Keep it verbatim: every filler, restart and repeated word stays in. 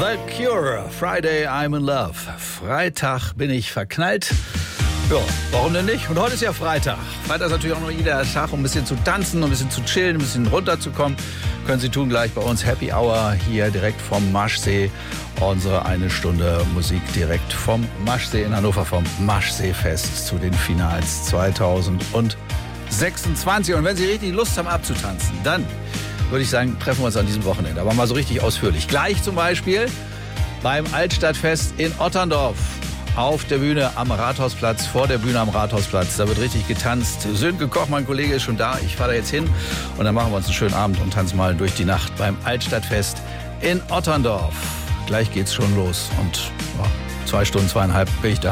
The Cure, Friday I'm in Love. Freitag bin ich verknallt. Ja, warum denn nicht? Und heute ist ja Freitag. Freitag ist natürlich auch noch jeder Tag, um ein bisschen zu tanzen, um ein bisschen zu chillen, ein bisschen runterzukommen. Können Sie tun gleich bei uns Happy Hour hier direkt vom Maschsee. Unsere eine Stunde Musik direkt vom Maschsee in Hannover, vom Maschseefest zu den Finals zweitausendsechsundzwanzig. Und wenn Sie richtig Lust haben abzutanzen, dann würde ich sagen, treffen wir uns an diesem Wochenende. Aber mal so richtig ausführlich. Gleich zum Beispiel beim Altstadtfest in Otterndorf. Auf der Bühne am Rathausplatz, vor der Bühne am Rathausplatz. Da wird richtig getanzt. Sönke Koch, mein Kollege, ist schon da. Ich fahre da jetzt hin und dann machen wir uns einen schönen Abend und tanzen mal durch die Nacht beim Altstadtfest in Otterndorf. Gleich geht's schon los und ja, zwei Stunden, zweieinhalb bin ich da.